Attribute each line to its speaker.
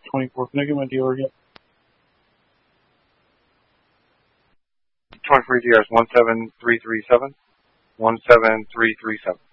Speaker 1: 24. Can I get my dealer again?
Speaker 2: 24 EGR is 17337. 17337.